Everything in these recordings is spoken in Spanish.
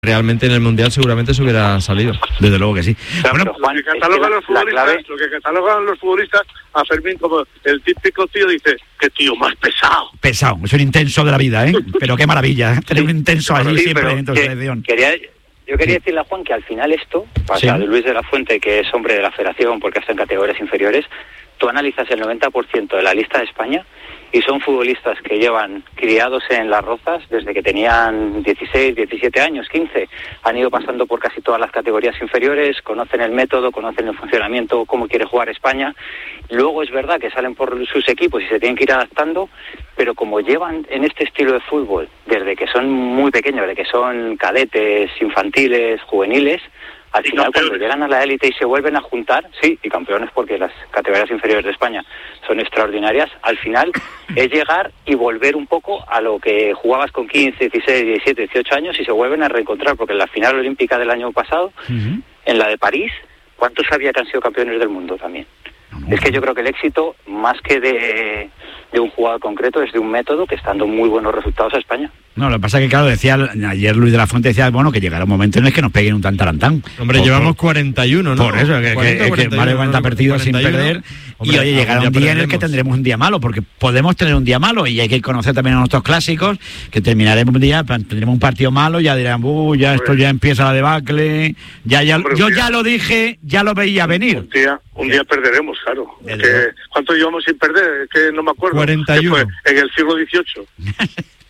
realmente en el Mundial seguramente se hubiera salido. Desde luego que sí. Bueno, lo que catalogan los futbolistas a Fermín como el típico tío, dice, qué tío más pesado. Pesado, es un intenso de la vida, ¿eh? Pero qué maravilla, tener un intenso allí sí, siempre dentro de la selección. Yo quería decirle a Juan que al final esto, pasa de Luis de la Fuente, que es hombre de la federación porque está en categorías inferiores, tú analizas el 90% de la lista de España y son futbolistas que llevan criados en Las Rozas desde que tenían 16, 17 años, 15. Han ido pasando por casi todas las categorías inferiores, conocen el método, conocen el funcionamiento, cómo quiere jugar España. Luego es verdad que salen por sus equipos y se tienen que ir adaptando, pero como llevan en este estilo de fútbol desde que son muy pequeños, desde que son cadetes, infantiles, juveniles, al final cuando llegan a la élite y se vuelven a juntar, sí, y campeones porque las categorías inferiores de España son extraordinarias, al final es llegar y volver un poco a lo que jugabas con 15, 16, 17, 18 años y se vuelven a reencontrar, porque en la final olímpica del año pasado, en la de París, ¿cuántos había que han sido campeones del mundo también? Es que yo creo que el éxito, más que de un jugador concreto, es de un método que está dando muy buenos resultados a España. No, lo que pasa es que, claro, decía ayer Luis de la Fuente, decía, bueno, que llegará un momento en el que nos peguen un tantarantán. Hombre, llevamos 41, ¿no? Por eso, que más de 40 partidos 41, sin perder. Hombre, y oye, llegará un día en el que tendremos un día malo, porque podemos tener un día malo y hay que conocer también a nuestros clásicos, que terminaremos un día, tendremos un partido malo, ya dirán, ya esto ya empieza la debacle, hombre, yo ya lo dije, ya lo veía venir. Un día perderemos, claro. ¿Cuánto llevamos sin perder? Es que no me acuerdo. 41. Fue en el siglo XVIII.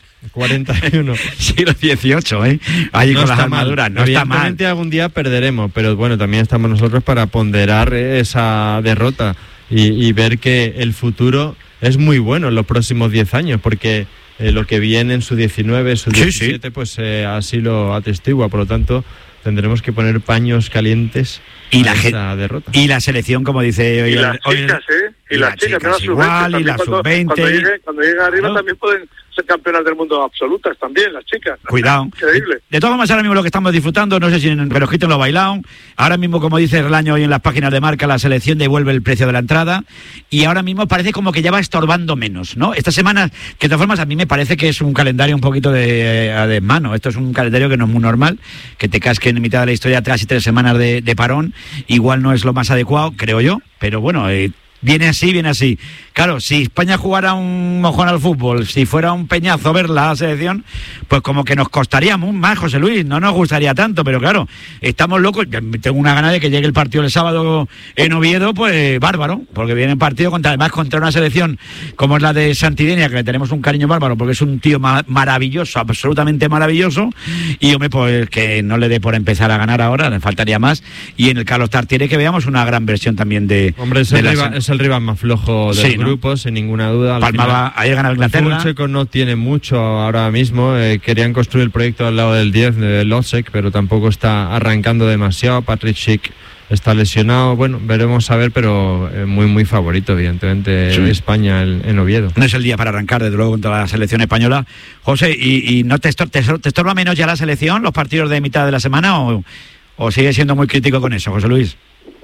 41. Siglo XVIII, Allí no con las armaduras, no está mal. Evidentemente algún día perderemos, pero bueno, también estamos nosotros para ponderar esa derrota y ver que el futuro es muy bueno en los próximos 10 años, porque lo que viene en su 19, su 17, pues así lo atestigua, por lo tanto tendremos que poner paños calientes y esa derrota. Y la selección, como dice hoy, y las chicas, y las chicas igual, y la sub-20. Cuando lleguen arriba también pueden ser campeonas del mundo absolutas también, las chicas. Cuidado. Increíble. De todas maneras, ahora mismo lo que estamos disfrutando, no sé si en el relojito lo bailado, ahora mismo, como dice Relaño hoy en las páginas de Marca, la selección devuelve el precio de la entrada y ahora mismo parece como que ya va estorbando menos, ¿no? Esta semana, que de todas formas a mí me parece que es un calendario un poquito de mano. Esto es un calendario que no es muy normal, que te casquen en mitad de la historia atrás y 3 semanas de parón, igual no es lo más adecuado, creo yo, pero bueno, viene así. Claro, si España jugara un mojón al fútbol, si fuera un peñazo ver la selección, pues como que nos costaría más, José Luis, no nos gustaría tanto, pero claro, estamos locos. Tengo una gana de que llegue el partido el sábado en Oviedo, pues bárbaro, porque viene el partido además contra una selección como es la de Santidenia, que le tenemos un cariño bárbaro, porque es un tío maravilloso, absolutamente maravilloso, y hombre, pues que no le dé por empezar a ganar ahora, le faltaría más, y en el Carlos Tartiere que veamos una gran versión también de... Hombre, es el rival más flojo del grupo, sin ninguna duda. Palma ahí gana Inglaterra. El fútbol checo no tiene mucho ahora mismo. Querían construir el proyecto al lado del 10 de Losek, pero tampoco está arrancando demasiado. Patrick Schick está lesionado. Bueno, veremos a ver, pero muy favorito, evidentemente, España en Oviedo. No es el día para arrancar, desde luego, contra la selección española. José, ¿y no te estorba menos ya la selección, los partidos de mitad de la semana, o sigue siendo muy crítico con eso, José Luis?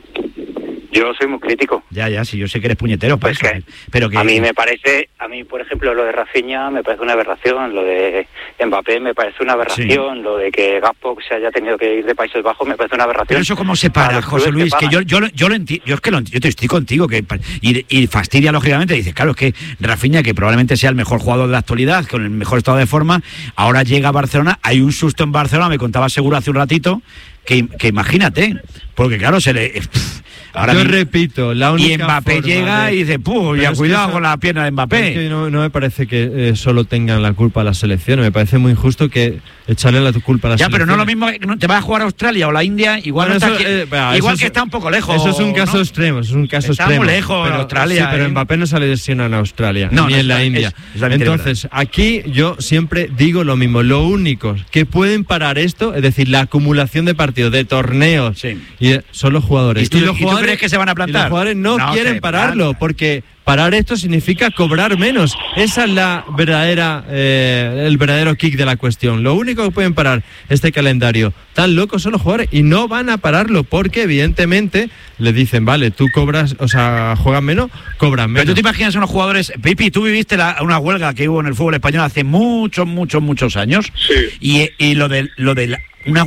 Yo soy muy crítico. Ya, si yo sé que eres puñetero, pues pero que... A mí, por ejemplo, lo de Rafinha me parece una aberración, lo de Mbappé me parece una aberración, lo de que Gakpo se haya tenido que ir de Países Bajos me parece una aberración. Pero eso cómo se para, José Luis, que yo lo entiendo, yo te estoy contigo, y fastidia lógicamente, dices, claro, es que Rafinha, que probablemente sea el mejor jugador de la actualidad, con el mejor estado de forma, ahora llega a Barcelona, hay un susto en Barcelona, me contaba Seguro hace un ratito, que imagínate, porque claro, ahora yo repito, la única y Mbappé llega y dice, ya cuidado con la pierna de Mbappé. Es que no me parece que solo tengan la culpa las selecciones, me parece muy injusto que echarle la culpa a las selecciones. Pero no lo mismo, te vas a jugar a Australia o la India, igual que está un poco lejos. Eso es un caso extremo, Está muy lejos Australia. Sí, pero Mbappé no sale lesionado en Australia, ni en la India. Entonces, aquí yo siempre digo lo mismo, lo único que pueden parar esto, es decir, la acumulación de partidos, de torneos, y son los jugadores. Y los jugadores crees que se van a plantar? Y los jugadores no quieren pararlo, porque parar esto significa cobrar menos. Esa es la verdadera, el verdadero kick de la cuestión. Lo único que pueden parar este calendario. Tan locos son los jugadores y no van a pararlo porque evidentemente les dicen, vale, tú cobras, o sea, juegas menos, cobran menos. Pero tú te imaginas unos jugadores, Pipi, tú viviste una huelga que hubo en el fútbol español hace muchos años. Sí. Y lo de una